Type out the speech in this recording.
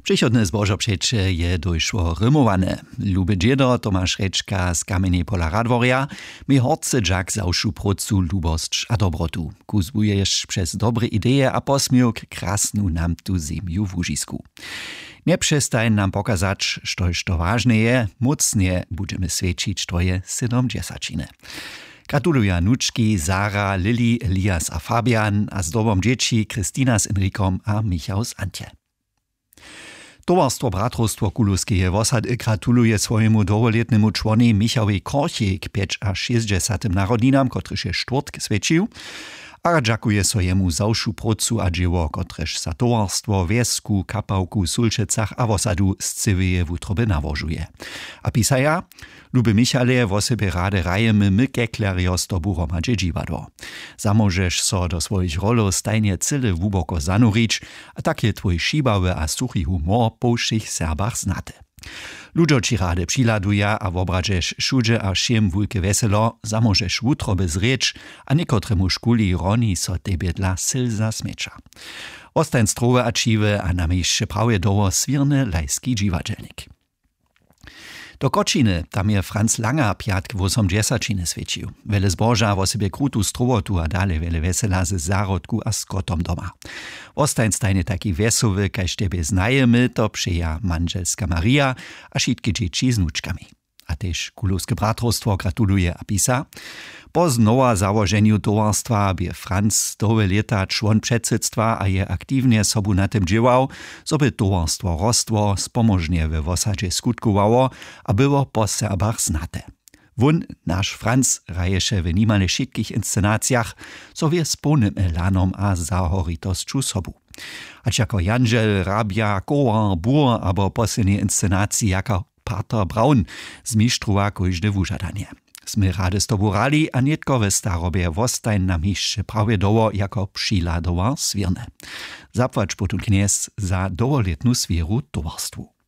Przychodne zbożo przecie je dojszło rymowane. Luby dziedo Tomasz Rečka z Kamieni pola Radworja mi horce dżak zawszu procu lubostrz a dobrotu. Kuzbujesz przez dobre idee a posmiuk krasnu nam tu ziemiu w Łużisku. Nie przestań nam pokazać, štož to ważne je, mocnie będziemy świecić twoje 70. Gratuluję nuczki Sara, Lili, Elias a Fabian, a z dobom dzieci Krystyna z Enrikom a Michał z Antje. Towarstwo Bratrostwo Kuluskie Wosad gratuluje swojemu dowoletnemu członie Michałowi Korchie k 65. narodninam, kotryż je czwartk świecił, a dziękuję swojemu zawszu procu a dzieło, kotryż za towarstwo Wiesku, Kapałku, Sulčecach a Wosadu z cywyje wutroby nawożuje. A pisaja, luby Michale, wosebie rade rajemy my keklerio z tobu romadzie dziwadło. Zamożesz so do swoich rolów stajnie cyle wuboko zanurić, a tak je twój šibawy a suchy humor po všich Serbach znate. Ludzo ci rade přiladuje a wobrađeš šudže a všem wulke veselo, zamožeš wutroby zreć, a niekotremu škuli roni so tebie dla sil zasmiecza. Ostań strowe a čive a namišće prawie doło swirny lajski dziwadżelnik. Do Kočiny tam je Franz Langer piatk w 80 świecił. Wiele zboża w sobie krutu strowotu a dalej wiele wesela z zarodku a z kotom doma. Ostań stajnie taki wesoły, kaž tebe znajemy, to przyja manželska Maria a šitki dzieci z nuczkami. A też Kuluskie Bratrostwo gratuluje a pisa. Po znowa założeniu towarstwa by Franz dowe lata człon przedsedztwa a je aktywnie sobu na tym działał, żeby towarstwo rostło, spomożnie we wosadzie skutkowało, a było po Serbach znate. Wun, nasz Franz, raješe w niemal wszystkich inscenacjach, so wie z pełnym elanom a zahoritosću sobu. A jako Janžel, Rabia, Koran, Bur, abo poslednie inscenacji jako Pater Braun zmistrzuwa kojžde wužadanie. Sme rade z tobu rali a nietko ve starobie wostajn nam hišće prawie doło jako přiladowa swirne. Zapłać potun kniez za dowoletnu swieru towarstwu.